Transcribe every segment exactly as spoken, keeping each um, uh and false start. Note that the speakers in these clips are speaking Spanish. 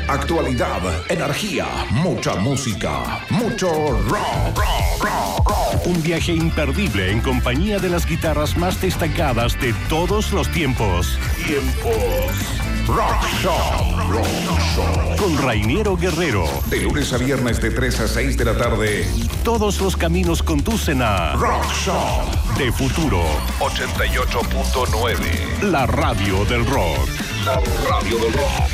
actualidad, energía, mucha música, mucho rock, rock, rock, rock. Un viaje imperdible en compañía de las guitarras más destacadas de todos los tiempos. Tiempos. Rock Shop. Rock Shop. Con Rainiero Guerrero. De lunes a viernes de tres a seis de la tarde. Todos los caminos conducen a Rock Shop. De Futuro. ochenta y ocho punto nueve. La radio del rock. La radio del rock.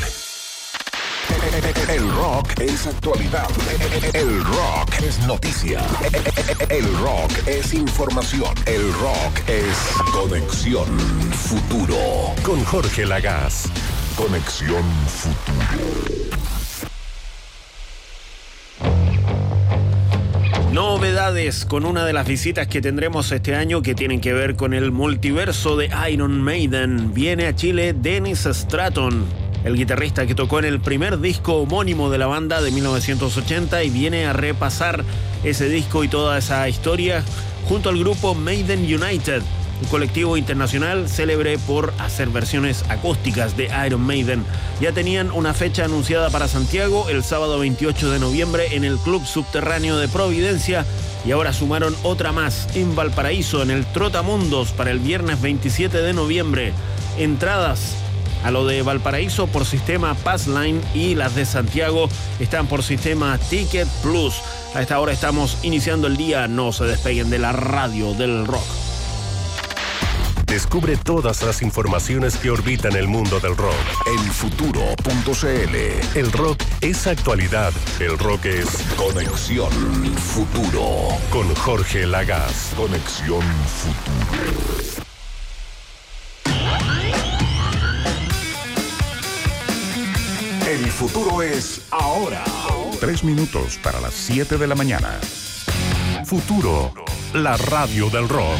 El rock es actualidad. El rock es noticia. El rock es información. El rock es conexión futuro. Con Jorge Lagaz. Conexión futuro. Novedades con una de las visitas que tendremos este año que tienen que ver con el multiverso de Iron Maiden. Viene a Chile Dennis Stratton, el guitarrista que tocó en el primer disco homónimo de la banda de mil novecientos ochenta, y viene a repasar ese disco y toda esa historia junto al grupo Maiden United, un colectivo internacional célebre por hacer versiones acústicas de Iron Maiden. Ya tenían una fecha anunciada para Santiago el sábado veintiocho de noviembre en el Club Subterráneo de Providencia, y ahora sumaron otra más en Valparaíso en el Trotamundos para el viernes veintisiete de noviembre. Entradas a lo de Valparaíso por sistema Passline y las de Santiago están por sistema Ticket Plus. A esta hora estamos iniciando el día. No se despeguen de la radio del rock. Descubre todas las informaciones que orbitan el mundo del rock. El futuro punto c l. El rock es actualidad. El rock es conexión futuro. Con Jorge Lagaz. Conexión futuro. El futuro es ahora. Tres minutos para las siete de la mañana. Futuro, la radio del rock.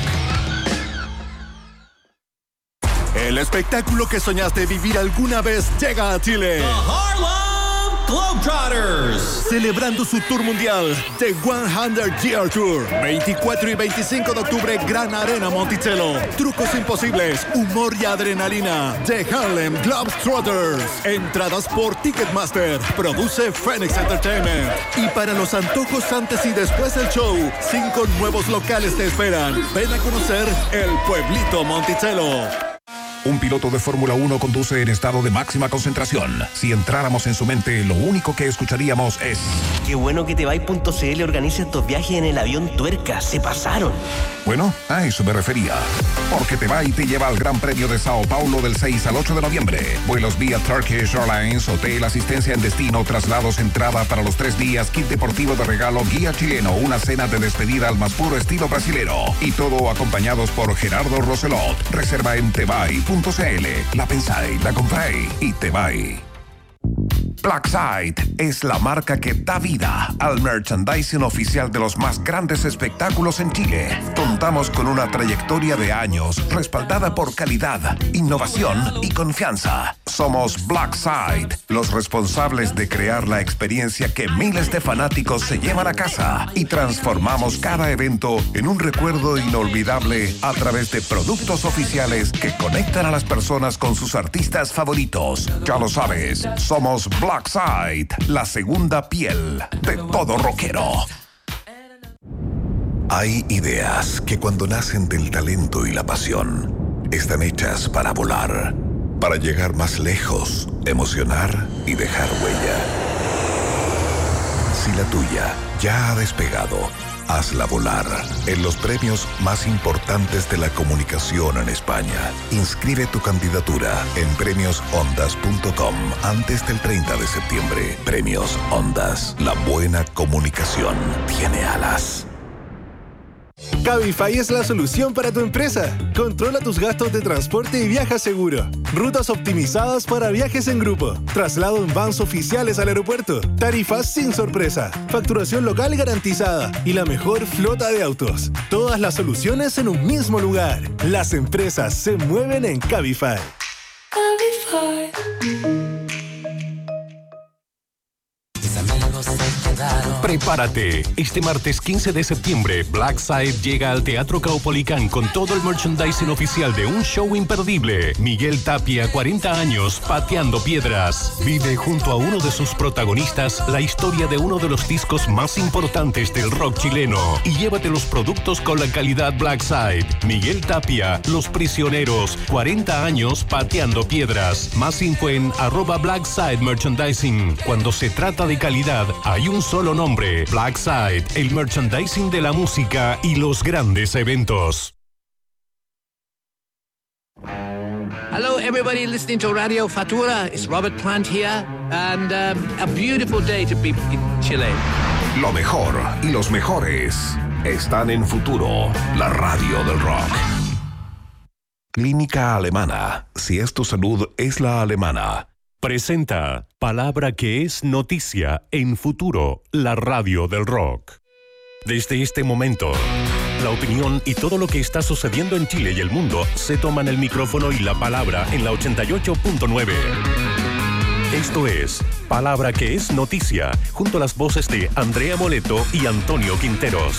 El espectáculo que soñaste vivir alguna vez llega a Chile. The Harlem Globetrotters. Celebrando su tour mundial, The cien Year Tour. veinticuatro y veinticinco de octubre, Gran Arena Monticello. Trucos imposibles, humor y adrenalina. The Harlem Globetrotters. Entradas por Ticketmaster. Produce Phoenix Entertainment. Y para los antojos antes y después del show, cinco nuevos locales te esperan. Ven a conocer el pueblito Monticello. Un piloto de Fórmula uno conduce en estado de máxima concentración. Si entráramos en su mente, lo único que escucharíamos es... Qué bueno que Tebay.cl organiza estos viajes en el avión Tuerca. Se pasaron. Bueno, a eso me refería. Porque Tebay te lleva al Gran Premio de Sao Paulo del seis al ocho de noviembre. Vuelos vía Turkish Airlines, hotel, asistencia en destino, traslados, entrada para los tres días, kit deportivo de regalo, guía chileno, una cena de despedida al más puro estilo brasilero. Y todo acompañados por Gerardo Roselot. Reserva en Tebay punto c l. La pensáis, la compráis y Tebay. Blackside es la marca que da vida al merchandising oficial de los más grandes espectáculos en Chile. Contamos con una trayectoria de años respaldada por calidad, innovación y confianza. Somos Blackside, los responsables de crear la experiencia que miles de fanáticos se llevan a casa, y transformamos cada evento en un recuerdo inolvidable a través de productos oficiales que conectan a las personas con sus artistas favoritos. Ya lo sabes, somos Blackside, la segunda piel de todo rockero. Hay ideas que cuando nacen del talento y la pasión, están hechas para volar, para llegar más lejos, emocionar y dejar huella. Si la tuya ya ha despegado, hazla volar en los premios más importantes de la comunicación en España. Inscribe tu candidatura en premios ondas punto com antes del treinta de septiembre. Premios Ondas. La buena comunicación tiene alas. Cabify es la solución para tu empresa. Controla tus gastos de transporte y viaja seguro. Rutas optimizadas para viajes en grupo. Traslado en vans oficiales al aeropuerto. Tarifas sin sorpresa. Facturación local garantizada. Y la mejor flota de autos. Todas las soluciones en un mismo lugar. Las empresas se mueven en Cabify. Mis amigos se quedaron. Prepárate. Este martes quince de septiembre, Blackside llega al Teatro Caupolicán con todo el merchandising oficial de un show imperdible. Miguel Tapia, cuarenta años, pateando piedras. Vive junto a uno de sus protagonistas la historia de uno de los discos más importantes del rock chileno. Y llévate los productos con la calidad Blackside. Miguel Tapia, Los Prisioneros, cuarenta años pateando piedras. Más info en arroba Blackside Merchandising. Cuando se trata de calidad, hay un solo nombre. Blackside, el merchandising de la música y los grandes eventos. Hello, everybody listening to Radio Fatura. It's Robert Plant here, and um, a beautiful day to be in Chile. Lo mejor y los mejores están en Futuro, la radio del rock. Clínica Alemana. Si es tu salud, es la alemana. Presenta Palabra que es noticia en Futuro, la radio del rock. Desde este momento, la opinión y todo lo que está sucediendo en Chile y el mundo se toman el micrófono y la palabra en la ochenta y ocho punto nueve. Esto es Palabra que es noticia, junto a las voces de Andrea Moleto y Antonio Quinteros.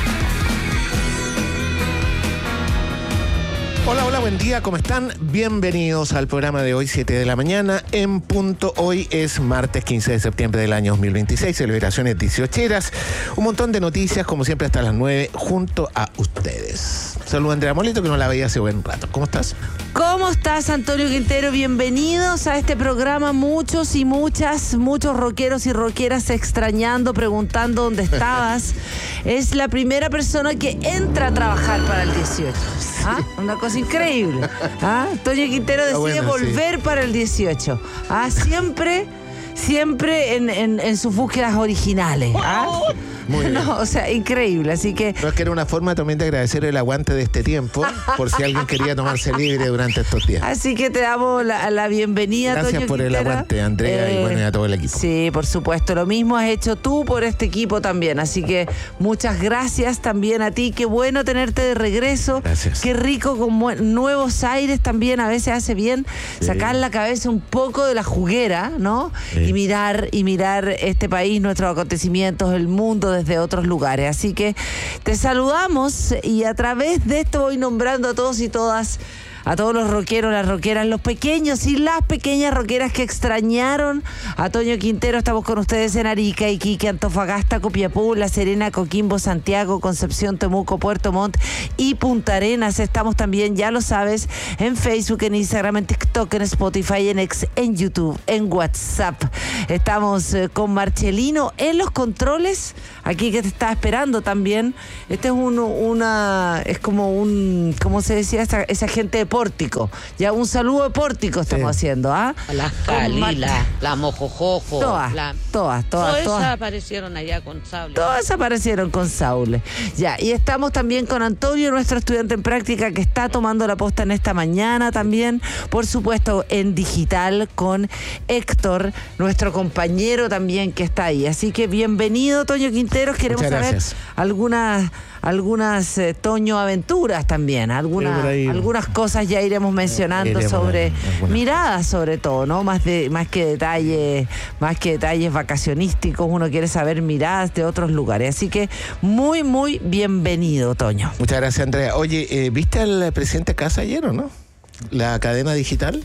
Hola, hola, buen día, ¿cómo están? Bienvenidos al programa de hoy, siete de la mañana, en punto. Hoy es martes quince de septiembre del año dos mil veintiséis, celebraciones dieciocheras, un montón de noticias, como siempre, hasta las nueve, junto a ustedes. Saludos, Andrea Molito, que no la veía hace buen rato. ¿Cómo estás? ¿Cómo estás, Antonio Quintero? Bienvenidos a este programa. Muchos y muchas, muchos rockeros y rockeras extrañando, preguntando dónde estabas. Es la primera persona que entra a trabajar para el dieciocho. ¿Ah? Una cosa increíble. ¿Ah? Antonio Quintero decide bueno, volver sí. para el dieciocho. ¿Ah? Siempre, siempre en, en, en sus búsquedas originales. ¿Ah? Muy bien. No, o sea, increíble, así que... No, es que era una forma también de agradecer el aguante de este tiempo, por si alguien quería tomarse libre durante estos días. Así que te damos la, la bienvenida, Gracias Toño por Quintera. El aguante, Andrea, eh, y bueno, y a todo el equipo. Sí, por supuesto, lo mismo has hecho tú por este equipo también, así que muchas gracias también a ti, qué bueno tenerte de regreso. Gracias. Qué rico, con nuevos aires también, a veces hace bien sí. sacar la cabeza un poco de la juguera, ¿no? Sí. Y mirar, y mirar este país, nuestros acontecimientos, el mundo desde otros lugares. Así que te saludamos y a través de esto voy nombrando a todos y todas, a todos los rockeros, las rockeras, los pequeños y las pequeñas rockeras que extrañaron a Toño Quintero. Estamos con ustedes en Arica, Iquique, Antofagasta, Copiapó, La Serena, Coquimbo, Santiago, Concepción, Temuco, Puerto Montt y Punta Arenas. Estamos también, ya lo sabes, en Facebook, en Instagram, en TikTok, en Spotify, en X, en YouTube, en WhatsApp. Estamos eh, con Marcelino en los controles, aquí que te está esperando también. Este es un, una, es como un, ¿cómo se decía? Esa, esa gente de Pórtico. Ya un saludo de Pórtico estamos sí. haciendo, ¿ah? ¿eh? La Jalila, la Mojojojo. Todas, la... todas, todas. Todas todas aparecieron allá con Saule. Todas aparecieron con Saule. Ya, y estamos también con Antonio, nuestro estudiante en práctica, que está tomando la posta en esta mañana también. Por supuesto, en digital con Héctor, nuestro compañero también que está ahí. Así que bienvenido, Toño Quinteros. Queremos saber algunas... algunas eh, Toño aventuras también, algunas algunas cosas ya iremos mencionando iremos sobre alguna. miradas sobre todo, ¿no? Más de más que detalles, más que detalles vacacionísticos, uno quiere saber miradas de otros lugares. Así que muy muy bienvenido, Toño. Muchas gracias, Andrea. Oye, eh, ¿viste al presidente Casa ayer o no? La cadena digital.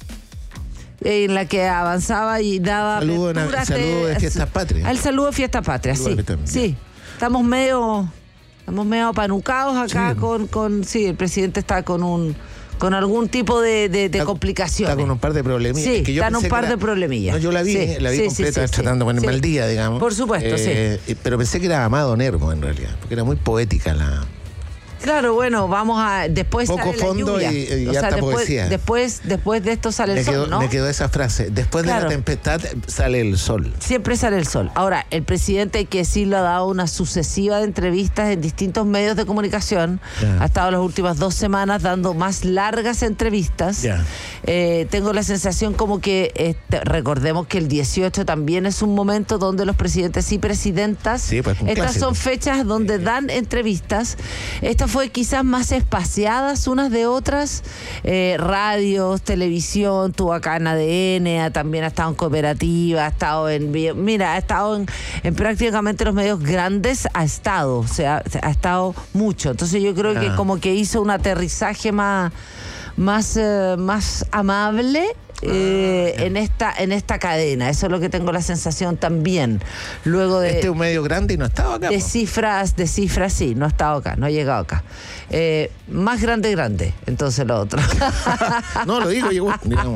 En la que avanzaba y daba saludo, una, saludo de Fiestas Patrias. El saludo de Fiestas Patrias, sí. Sí. Estamos medio Estamos medio apanucados acá sí. con, con... Sí, el presidente está con un... con algún tipo de, de, de está, complicaciones. Está con un par de problemillas. Sí, es que yo están un par era, de problemillas. No, yo la vi, sí, la vi sí, completa, sí, sí, tratando de ponerme sí. al día, digamos. Por supuesto, eh, sí. Pero pensé que era Amado Nervo, en realidad, porque era muy poética la... Claro, bueno, vamos a... Después Poco sale fondo la lluvia. y, y o sea, harta después, poesía. Después, después de esto sale el me sol, quedó, ¿no? Me quedó esa frase. Después claro. de la tempestad sale el sol. Siempre sale el sol. Ahora, el presidente, hay que decirlo, ha dado una sucesiva de entrevistas en distintos medios de comunicación. Yeah. Ha estado las últimas dos semanas dando más largas entrevistas. Yeah. Eh, tengo la sensación como que, este, recordemos que el dieciocho también es un momento donde los presidentes y presidentas, sí, pues, estas clásico. son fechas donde dan entrevistas. Esta fue quizás más espaciadas unas de otras. Eh, radios, televisión, tuvo acá en A D N, también ha estado en Cooperativa, ha estado en... Mira, ha estado en, en prácticamente los medios grandes, ha estado, o sea, ha estado mucho. Entonces yo creo ah. que como que hizo un aterrizaje más, más, uh, más amable. Eh, ah, en esta en esta cadena, eso es lo que tengo la sensación también. Luego de este es un medio grande y no ha estado acá. De po. cifras, de cifras sí, no ha estado acá, no ha llegado acá. Eh, más grande, grande, entonces lo otro. No, lo digo, llegó, digamos.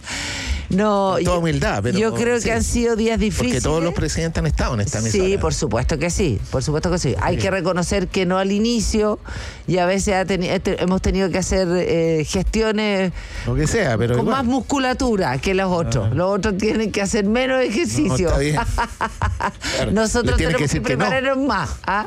No, con toda yo, humildad, pero yo creo sí, que han sido días difíciles. Porque todos los presidentes han estado en esta mesa. Sí, por supuesto que sí, por supuesto que sí. Hay sí. que reconocer que no al inicio y a veces ha teni- hemos tenido que hacer eh, gestiones lo que sea, pero con igual. más musculatura que los otros. Ah. Los otros tienen que hacer menos ejercicio. No, está bien. Claro. Nosotros tenemos que, que prepararnos no. más. ¿Ah?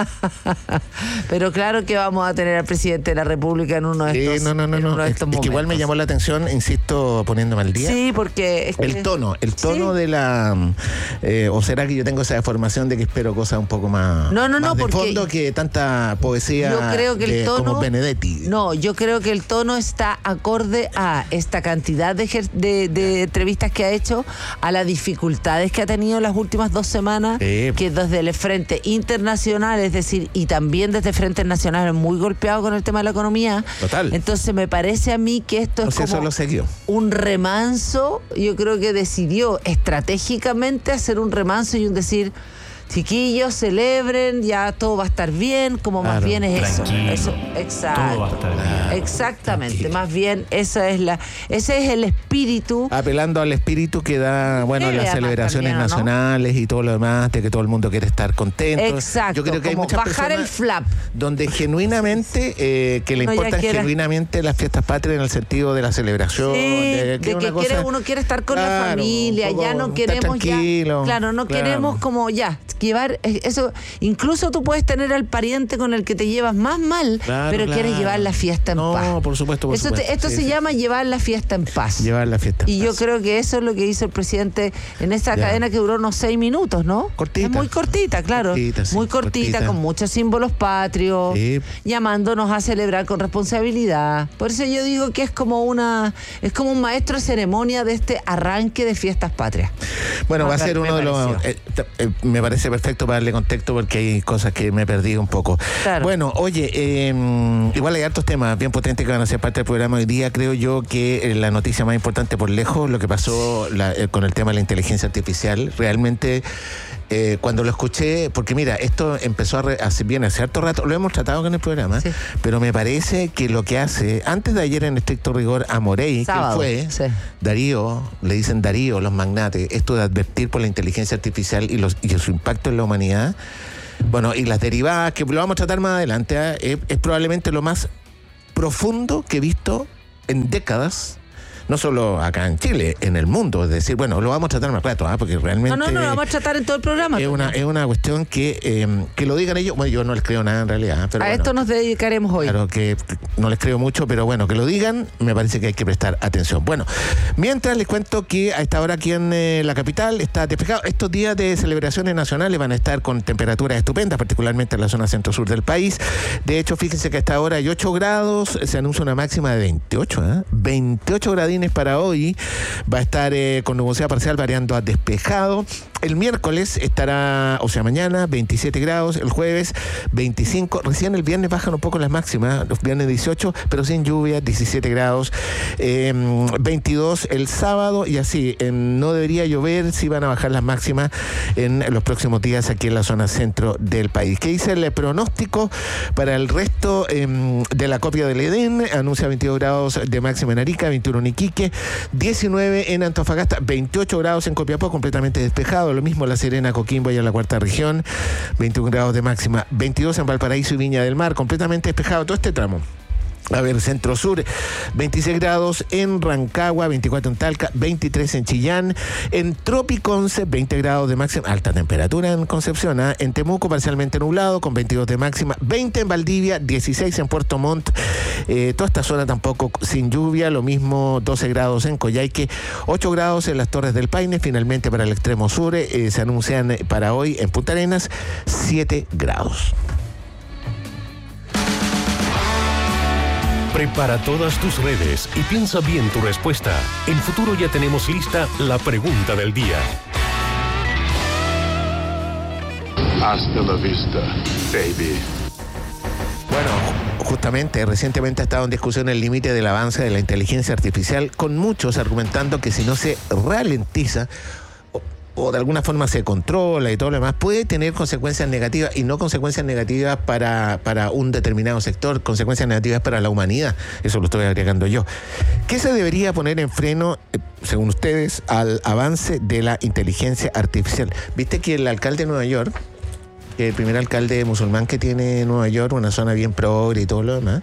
Pero claro que vamos a tener al presidente de la República en uno de estos, sí, no, no, no, no. de Es, estos es que igual me llamó la atención, insisto, poniéndome al día. Sí, porque es que el tono, el tono sí. de la eh, o será que yo tengo esa deformación de que espero cosas un poco más, no, no, más no, de porque fondo que tanta poesía yo creo que el de, tono, como Benedetti. No, yo creo que el tono está acorde a esta cantidad de, de, de entrevistas que ha hecho, a las dificultades que ha tenido las últimas dos semanas, sí. que desde el frente internacional, es decir, y también desde frentes nacionales muy golpeado con el tema de la economía. Total. Entonces me parece a mí que esto o es sea, como eso lo un remanso. Yo creo que decidió estratégicamente hacer un remanso y un decir, chiquillos, celebren, ya todo va a estar bien, como claro, más bien es tranquilo. eso. Eso, exacto. Todo va a estar bien. Exactamente, tranquilo. Más bien esa es la, ese es el espíritu. Apelando al espíritu que da, bueno, las celebraciones también, nacionales, ¿no? Y todo lo demás, de que todo el mundo quiere estar contento. Exacto. Yo creo que hay muchas bajar el flap. Donde genuinamente, eh, que le no importan genuinamente las fiestas patrias en el sentido de la celebración. Sí, de que, de que cosa, quiere, uno quiere estar con claro, la familia, ya no queremos ya. Claro, no claro. queremos como ya. Llevar eso, incluso tú puedes tener al pariente con el que te llevas más mal, claro, pero claro. quieres llevar la fiesta en no, paz. No, por supuesto, por eso supuesto. Te, esto sí, se sí. llama llevar la fiesta en paz. Llevar la fiesta en y paz. yo creo que eso es lo que hizo el presidente en esta ya. cadena que duró unos seis minutos, ¿no? Cortita. Es muy cortita, claro. Cortita, sí, muy cortita, cortita, con muchos símbolos patrios, sí. llamándonos a celebrar con responsabilidad. Por eso yo digo que es como una, es como un maestro de ceremonia de este arranque de fiestas patrias. Bueno, va a ser uno de los. Eh, eh, me parece perfecto para darle contexto porque hay cosas que me perdí un poco. Claro. Bueno, oye, eh, igual hay hartos temas bien potentes que van a ser parte del programa hoy día. Creo yo que la noticia más importante por lejos, lo que pasó la, eh, con el tema de la inteligencia artificial, realmente eh, cuando lo escuché, porque mira, esto empezó a, re, a bien hace harto rato, lo hemos tratado con el programa, sí. pero me parece que lo que hace, antes de ayer en estricto rigor a Morey, Sábado, que fue sí. Darío, le dicen Darío, los magnates, esto de advertir por la inteligencia artificial y, los, y su impacto en la humanidad. Bueno, y las derivadas, que lo vamos a tratar más adelante, ¿eh? es, es probablemente lo más profundo que he visto en décadas, no solo acá en Chile, en el mundo. Es decir, bueno, lo vamos a tratar más rato, ¿eh? Porque realmente... No, no, no, lo vamos a tratar en todo el programa. Es una, es una cuestión que, eh, que lo digan ellos. Bueno, yo no les creo nada en realidad. Pero a bueno, esto nos dedicaremos hoy. Claro que no les creo mucho, pero bueno, que lo digan, me parece que hay que prestar atención. Bueno, mientras les cuento que a esta hora aquí en eh, la capital está despejado. Estos días de celebraciones nacionales van a estar con temperaturas estupendas, particularmente en la zona centro-sur del país. De hecho, fíjense que a esta hora hay ocho grados, se anuncia una máxima de veintiocho, ¿eh? veintiocho gradines para hoy. Va a estar eh, con nubosidad parcial variando a despejado. El miércoles estará, o sea, mañana veintisiete grados, el jueves veinticinco, recién el viernes bajan un poco las máximas, los viernes dieciocho, pero sin lluvia, diecisiete grados, eh, veintidós el sábado y así, eh, no debería llover, sí van a bajar las máximas en los próximos días aquí en la zona centro del país. ¿Qué dice el pronóstico para el resto eh, de la copia del Edén? Anuncia veintidós grados de máxima en Arica, veintiuno en Iquique, diecinueve en Antofagasta, veintiocho grados en Copiapó, completamente despejado, lo mismo La Serena, Coquimbo y en la cuarta región, veintiún grados de máxima, veintidós en Valparaíso y Viña del Mar, completamente despejado todo este tramo. A ver, centro-sur, veintiséis grados en Rancagua, veinticuatro en Talca, veintitrés en Chillán, en Tropiconce, veinte grados de máxima, alta temperatura en Concepción, ¿eh? En Temuco parcialmente nublado, con veintidós de máxima, veinte en Valdivia, dieciséis en Puerto Montt, eh, toda esta zona tampoco sin lluvia, lo mismo doce grados en Coyhaique, ocho grados en las Torres del Paine, finalmente para el extremo sur, eh, se anuncian para hoy en Punta Arenas, siete grados. Prepara todas tus redes y piensa bien tu respuesta. En Futuro ya tenemos lista la pregunta del día. Hasta la vista, baby. Bueno, justamente recientemente ha estado en discusión el límite del avance de la inteligencia artificial, con muchos argumentando que si no se ralentiza o, o de alguna forma se controla y todo lo demás, puede tener consecuencias negativas, y no consecuencias negativas para, para un determinado sector, consecuencias negativas para la humanidad. Eso lo estoy agregando yo. ¿Qué se debería poner en freno, eh, según ustedes, al avance de la inteligencia artificial? Viste que el alcalde de Nueva York, el primer alcalde musulmán que tiene Nueva York, una zona bien progre y todo lo demás,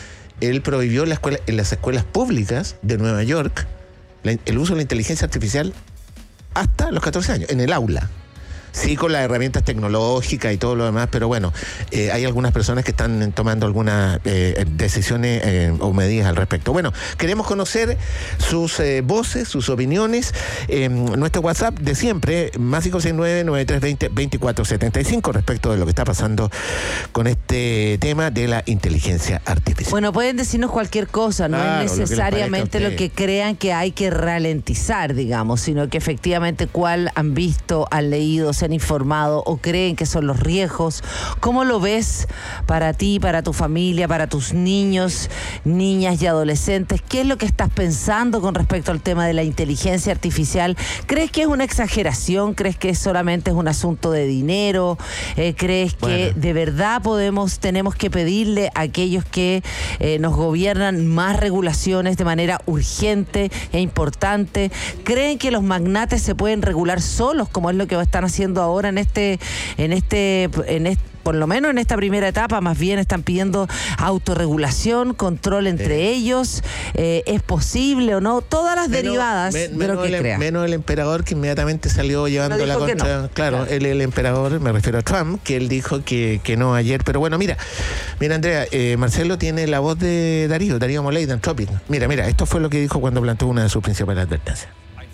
él prohibió en, la escuela, en las escuelas públicas de Nueva York la, el uso de la inteligencia artificial hasta los catorce años, en el aula. Sí, con las herramientas tecnológicas y todo lo demás, pero bueno, eh, hay algunas personas que están tomando algunas eh, decisiones eh, o medidas al respecto. Bueno, queremos conocer sus eh, voces, sus opiniones. Eh, nuestro WhatsApp de siempre, más cinco seis nueve, nueve tres dos cero, veinticuatro setenta y cinco, respecto de lo que está pasando con este tema de la inteligencia artificial. Bueno, pueden decirnos cualquier cosa, no Claro, es necesariamente lo lo que, que, crean que hay que ralentizar, digamos, sino que efectivamente cuál han visto, han leído, se han informado o creen que son los riesgos. ¿Cómo lo ves para ti, para tu familia, para tus niños, niñas y adolescentes? ¿Qué es lo que estás pensando con respecto al tema de la inteligencia artificial? ¿Crees que es una exageración? ¿Crees que solamente es un asunto de dinero? Eh, ¿Crees que Bueno. de verdad podemos, tenemos que pedirle a aquellos que eh, nos gobiernan más regulaciones de manera urgente e importante? ¿Creen que los magnates se pueden regular solos, como es lo que están haciendo ahora en este, en este, en este, por lo menos en esta primera etapa? Más bien están pidiendo autorregulación, control entre Sí. ellos. Eh, ¿Es posible o no? Todas las Menos- derivadas men- de lo menos que el, crea. menos el emperador, que inmediatamente salió llevando No la dijo que contra. no. Claro, Claro. él, el emperador, me refiero a Trump, que él dijo que, que no ayer. Pero bueno, mira, mira Andrea, eh, Marcelo tiene la voz de Darío, Darío Moley de Anthropic. Mira, mira, esto fue lo que dijo cuando planteó una de sus principales advertencias.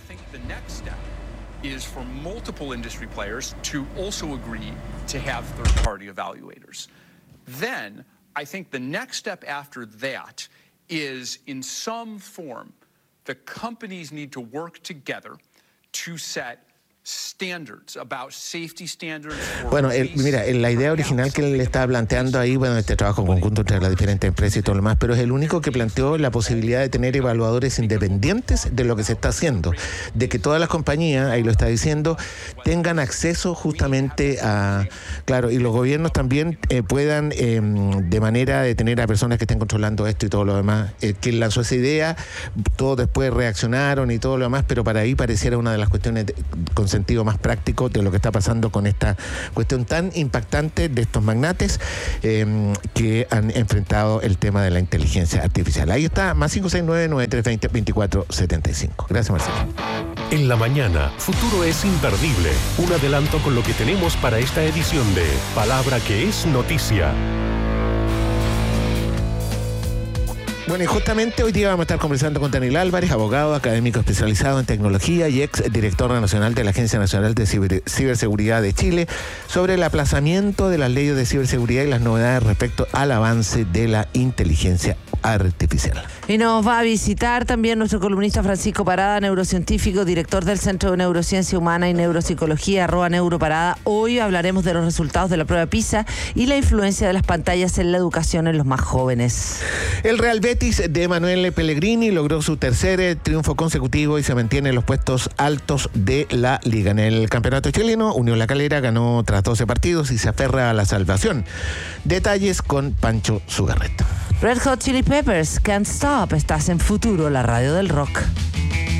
Is for multiple industry players to also agree to have third-party evaluators. Then, I think the next step after that is, in some form, the companies need to work together to set standards about safety standards. Bueno, el, mira, el, la idea original que él estaba planteando ahí, bueno, este trabajo conjunto entre las diferentes empresas y todo lo demás, pero es el único que planteó la posibilidad de tener evaluadores independientes de lo que se está haciendo, de que todas las compañías, ahí lo está diciendo, tengan acceso justamente a, claro, y los gobiernos también eh, puedan, eh, de manera de tener a personas que estén controlando esto y todo lo demás. Eh, quien lanzó esa idea, todos después reaccionaron y todo lo demás, pero para ahí pareciera una de las cuestiones de, con sentido más práctico de lo que está pasando con esta cuestión tan impactante de estos magnates eh, que han enfrentado el tema de la inteligencia artificial. Ahí está, más cinco seis nueve, nueve tres dos cero, veinticuatro setenta y cinco. Gracias, Marcelo. En la mañana, Futuro es imperdible. Un adelanto con lo que tenemos para esta edición de Palabra que es Noticia. Bueno, y justamente hoy día vamos a estar conversando con Daniel Álvarez, abogado, académico especializado en tecnología y ex director nacional de la Agencia Nacional de Ciber- Ciberseguridad de Chile, sobre el aplazamiento de las leyes de ciberseguridad y las novedades respecto al avance de la inteligencia artificial. Y nos va a visitar también nuestro columnista Francisco Parada, neurocientífico, director del Centro de Neurociencia Humana y Neuropsicología, arroba neuroparada. Hoy hablaremos de los resultados de la prueba PISA y la influencia de las pantallas en la educación en los más jóvenes. El Real Betis de Emanuele Pellegrini logró su tercer eh, triunfo consecutivo y se mantiene en los puestos altos de la liga. En el campeonato chileno, Unión La Calera ganó tras doce partidos y se aferra a la salvación. Detalles con Pancho Sugarret. Red Hot Chili Peppers, Can't Stop. Estás en Futuro, la radio del rock.